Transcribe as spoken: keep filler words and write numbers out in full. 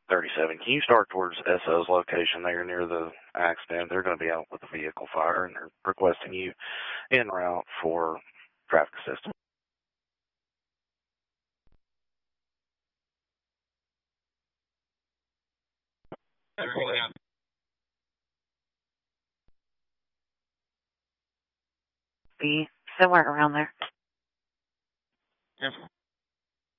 thirty-seven. Can you start towards S O's location there near the accident? They're going to be out with a vehicle fire, and they're requesting you en route for traffic assistance. Be somewhere around there. Yes.